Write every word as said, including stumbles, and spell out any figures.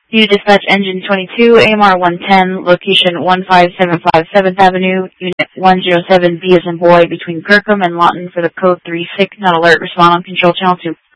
Unit Dispatch Engine twenty-two, A M R one ten, location one five seven five seventh Avenue, Unit one oh seven B as in boy, between Kirkham and Lawton for the code three six, not alert, respond on control channel two.